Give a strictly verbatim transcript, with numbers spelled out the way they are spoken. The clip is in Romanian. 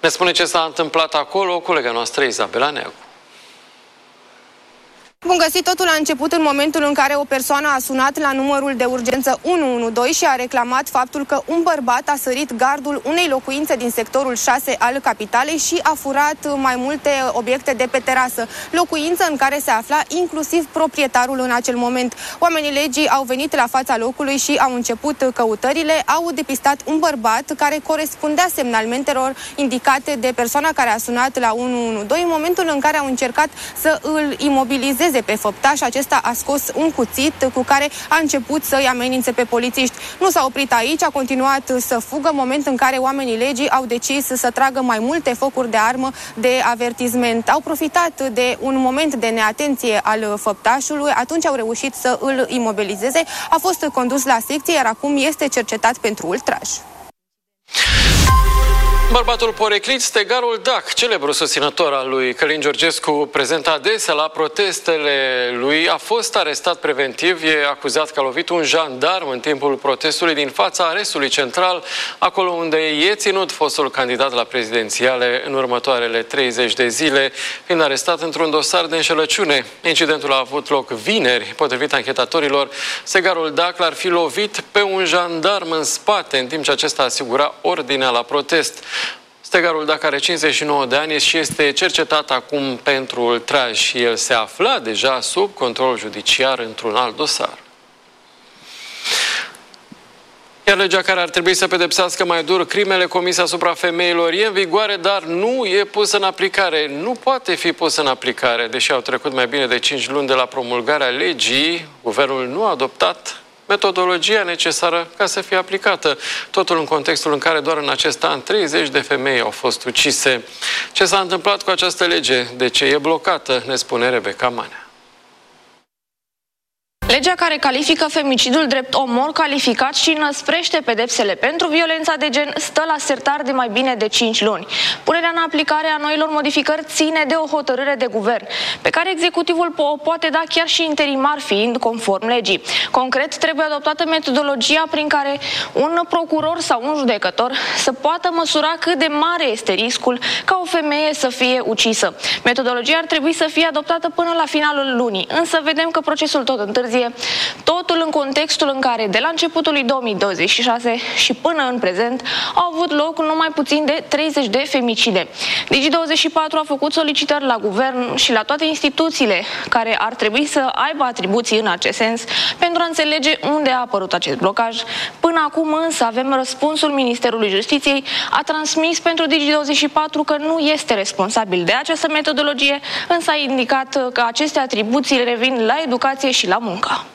Ne spune ce s-a întâmplat acolo colega noastră Izabela Neagu. Bun găsit, totul a început în momentul în care o persoană a sunat la numărul de urgență unu unu doi și a reclamat faptul că un bărbat a sărit gardul unei locuințe din sectorul șase al capitalei și a furat mai multe obiecte de pe terasă, locuință în care se afla inclusiv proprietarul în acel moment. Oamenii legii au venit la fața locului și au început căutările, au depistat un bărbat care corespundea semnalmentelor indicate de persoana care a sunat la unu unu doi în momentul în care au încercat să îl imobilizeze pe făptaș. Acesta a scos un cuțit cu care a început să-i amenințe pe polițiști. Nu s-a oprit aici, a continuat să fugă, moment în care oamenii legii au decis să tragă mai multe focuri de armă de avertisment. Au profitat de un moment de neatenție al făptașului, atunci au reușit să îl imobilizeze. A fost condus la secție, iar acum este cercetat pentru ultraj. Bărbatul poreclit, stegarul Dac, celebrul susținător al lui Călin Georgescu, prezent adesea la protestele lui, a fost arestat preventiv. E acuzat că a lovit un jandarm în timpul protestului din fața arestului central, acolo unde e ținut fostul candidat la prezidențiale în următoarele treizeci de zile, fiind arestat într-un dosar de înșelăciune. Incidentul a avut loc vineri. Potrivit anchetatorilor, stegarul Dac l-ar fi lovit pe un jandarm în spate, în timp ce acesta asigura ordinea la protest. Stegarul Dac are cincizeci și nouă de ani și este cercetat acum pentru ultraj. El se afla deja sub control judiciar într-un alt dosar. Iar legea care ar trebui să pedepsească mai dur crimele comise asupra femeilor e în vigoare, dar nu e pusă în aplicare. Nu poate fi pusă în aplicare. Deși au trecut mai bine de cinci luni de la promulgarea legii, guvernul nu a adoptat metodologia necesară ca să fie aplicată. Totul în contextul în care doar în acest an treizeci de femei au fost ucise. Ce s-a întâmplat cu această lege? De ce e blocată? Ne spune Rebecca Manea. Legea care califică femicidul drept omor calificat și înăsprește pedepsele pentru violența de gen stă la sertar de mai bine de cinci luni. Punerea în aplicare a noilor modificări ține de o hotărâre de guvern, pe care executivul o poate da chiar și interimar, fiind conform legii. Concret, trebuie adoptată metodologia prin care un procuror sau un judecător să poată măsura cât de mare este riscul ca o femeie să fie ucisă. Metodologia ar trebui să fie adoptată până la finalul lunii, însă vedem că procesul tot întârzie. Totul în contextul în care de la începutul lui două mii douăzeci și șase și până în prezent au avut loc numai puțin de treizeci de femicide. Digi douăzeci și patru a făcut solicitări la guvern și la toate instituțiile care ar trebui să aibă atribuții în acest sens pentru a înțelege unde a apărut acest blocaj. Până acum însă avem răspunsul Ministerului Justiției, a transmis pentru Digi douăzeci și patru că nu este responsabil de această metodologie, însă a indicat că aceste atribuții revin la educație și la muncă.